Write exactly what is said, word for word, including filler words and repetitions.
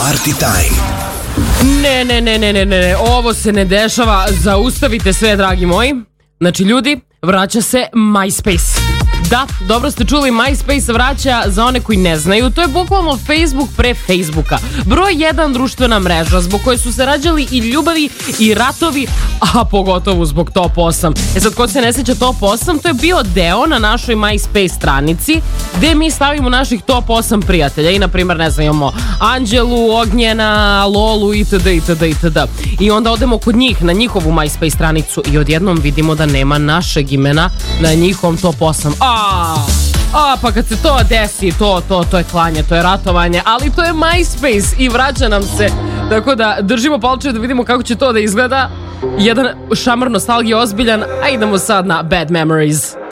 Party Time. Ne, ne, ne, ne, ne, ne, ovo se ne dešava. Zaustavite sve, dragi moji. Znači, ljudi, vraća se MySpace. Da, dobro ste čuli, MySpace vraća, za one koji ne znaju, to je bukvalno Facebook pre Facebooka. Broj jedan društvena mreža zbog koje su se rađali i ljubavi i ratovi, a pogotovo zbog Top osam. E sad, ko se ne seća Top osam, to je bio deo na našoj MySpace stranici gde mi stavimo naših Top osam prijatelja i, na primjer, ne znam, imamo Anđelu, Ognjena, Lolu itd. itd. itd. I onda odemo kod njih na njihovu MySpace stranicu i odjednom vidimo da nema našeg imena na njihovom Top osam. A, a, pa kad se to desi, to, to, to je klanje, to je ratovanje, ali to je MySpace i vraća nam se. Tako da držimo palče da vidimo kako će to da izgleda. Jedan šamar nostalgije ozbiljan, a idemo sad na Bad Memories.